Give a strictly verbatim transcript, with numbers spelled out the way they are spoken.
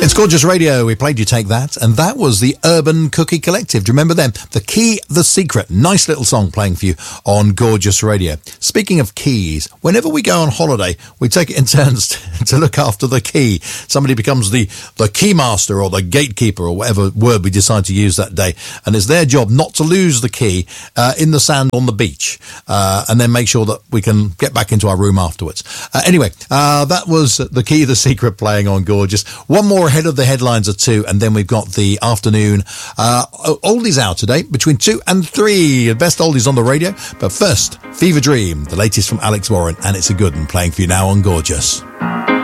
It's Gorgeous Radio. We played You Take That, and that was the Urban Cookie Collective. Do you remember them? The Key, The Secret. Nice little song playing for you on Gorgeous Radio. Speaking of keys, whenever we go on holiday, we take it in turns to look after the key. Somebody becomes the, the key master or the gatekeeper or whatever word we decide to use that day. And it's their job not to lose the key uh, in the sand on the beach uh, and then make sure that we can get back into our room afterwards. Uh, anyway, uh, that was The Key, The Secret playing on Gorgeous. One more ahead of the headlines at two, and then we've got the afternoon uh, oldies out today between two and three. The best oldies on the radio. But first, Fever Dream, the latest from Alex Warren, and it's a good one playing for you now on Gorgeous.